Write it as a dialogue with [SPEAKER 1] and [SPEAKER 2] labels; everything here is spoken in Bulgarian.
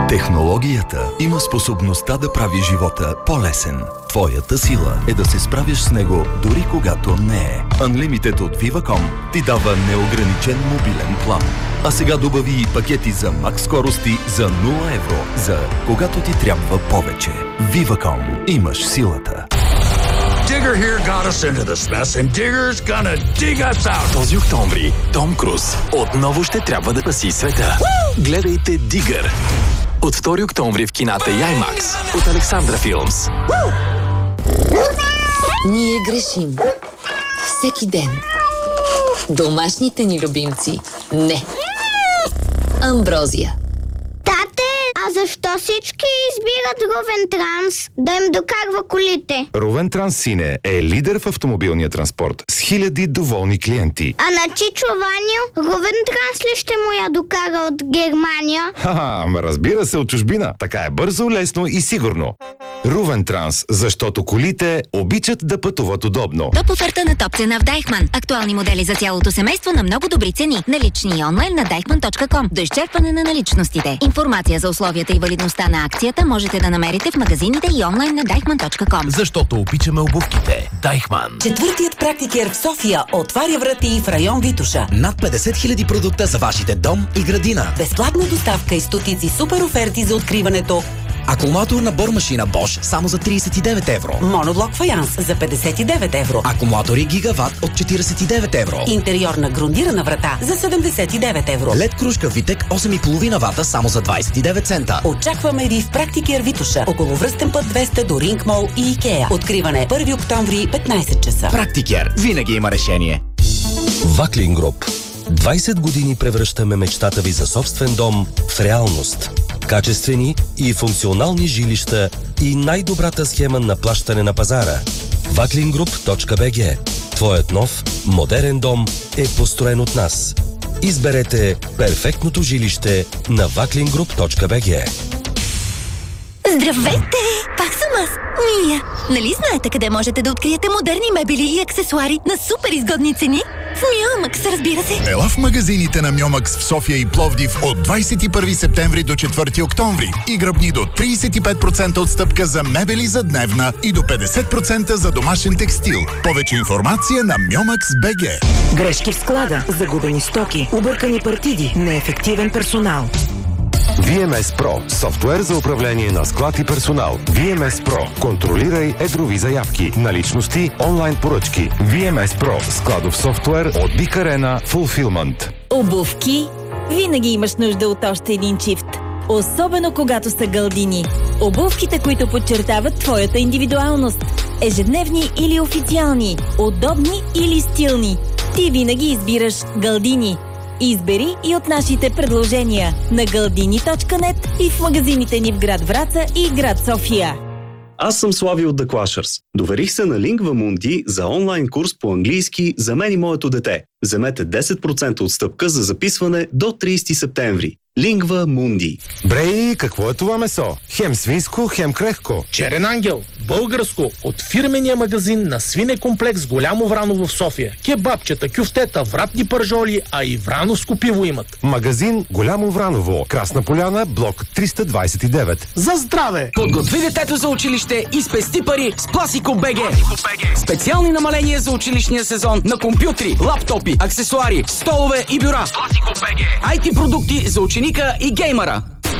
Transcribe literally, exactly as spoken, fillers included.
[SPEAKER 1] Технологията има способността да прави живота по-лесен. Твоята сила е да се справиш с него дори когато не е. Unlimited от Viva.com ти дава неограничен мобилен план. А сега добави и пакети за макс скорости за нула евро за когато ти трябва повече. Viva.com. Имаш силата.
[SPEAKER 2] Digger here got us into this mess and Digger's gonna dig us out.
[SPEAKER 3] Този октомври Том Круз отново ще трябва да спаси света. Woo! Гледайте Digger от втори октомври в кината и IMAX от Александра Филмс.
[SPEAKER 4] Ние грешим. Всеки ден. Домашните ни любимци. Не. Амброзия.
[SPEAKER 5] А защо всички избират Рувен Транс да им докарва колите?
[SPEAKER 6] Рувен Транс Сине е лидер в автомобилния транспорт с хиляди доволни клиенти.
[SPEAKER 5] А на Чичо Ваню Рувен Транс ли ще му я докара от Германия?
[SPEAKER 6] Ха-ха, разбира се, от чужбина. Така е бързо, лесно и сигурно. Рувен Транс, защото колите обичат да пътуват удобно.
[SPEAKER 7] Топ оферта на топ цена в Дайхман. Актуални модели за цялото семейство на много добри цени. Налични и онлайн на дайхман точка ком. До изчерпване на наличностите. Информация за условията и валидността на акцията можете да намерите в магазините и онлайн на дайхман точка ком.
[SPEAKER 3] Защото обичаме обувките. Дайхман.
[SPEAKER 8] Четвъртият практикер в София отваря врати в район Витоша.
[SPEAKER 9] Над петдесет хиляди продукта за вашите дом и градина.
[SPEAKER 8] Безплатна доставка и стотици супер оферти за откриването.
[SPEAKER 9] Акумулаторна бормашина Bosch само за тридесет и девет евро.
[SPEAKER 8] Моноблок фаянс за петдесет и девет евро.
[SPEAKER 9] Акумулатори Гигават от четиридесет и девет евро.
[SPEAKER 8] Интериорна грундирана врата за седемдесет и девет евро.
[SPEAKER 9] Лед кружка Витек осем и половина вата само за двадесет и девет цента.
[SPEAKER 8] Очакваме ви в Практикер Витоша, около Връстен път двеста до Ринг Мол и Икеа. Откриване първи октомври, петнайсет часа.
[SPEAKER 9] Практикер. Винаги има решение.
[SPEAKER 10] Ваклин Груп. двайсет години превръщаме мечтата ви за собствен дом в реалност. Качествени и функционални жилища и най-добрата схема на плащане на пазара. ваклингруп точка би джи. Твоят нов, модерен дом е построен от нас. Изберете перфектното жилище на ваклингруп точка би джи.
[SPEAKER 7] Здравейте! Пак съм аз, Мия. Нали знаете къде можете да откриете модерни мебели и аксесуари на супер изгодни цени? В Мьомакс, разбира се.
[SPEAKER 11] Ела в магазините на Мьомакс в София и Пловдив от двадесет и първи септември до четвърти октомври и гръбни до тридесет и пет процента отстъпка за мебели за дневна и до петдесет процента за домашен текстил. Повече информация на Мьомакс точка би джи.
[SPEAKER 12] Грешки в склада, загубени стоки, объркани партиди, неефективен персонал.
[SPEAKER 6] ви ем ес Pro – софтуер за управление на склад и персонал. ви ем ес Pro – контролирай едрови заявки, наличности, онлайн поръчки. ви ем ес Pro – складов софтуер от Big Arena Fulfillment.
[SPEAKER 13] Обувки? Винаги имаш нужда от още един чифт. Особено когато са гълдини. Обувките, които подчертават твоята индивидуалност. Ежедневни или официални, удобни или стилни. Ти винаги избираш гълдини. Избери и от нашите предложения на гълдини точка нет и в магазините ни в град Враца и град София.
[SPEAKER 14] Аз съм Слави от The Clashers. Доверих се на Lingva Mundi за онлайн курс по английски за мен и моето дете. Вземете десет процента отстъпка за записване до тридесети септември. Lingva Mundi.
[SPEAKER 6] Брей, какво е това месо? Хем свинско, хем крехко.
[SPEAKER 15] Черен ангел, българско, от фирмения магазин на свинекомплекс Голямо Враново в София. Кебабчета, кюфтета, вратни пържоли, а и врановско пиво имат.
[SPEAKER 6] Магазин Голямо Враново, Красна поляна, блок триста двадесет и девет.
[SPEAKER 15] За здраве!
[SPEAKER 16] Подготви детето за училище и спести пари с Пласико точка би джи. Специални намаления за училищния сезон на компютри, лаптопи, аксесуари, столове и бюра. Пласико точка би джи. ай ти продукти за ученика и геймера.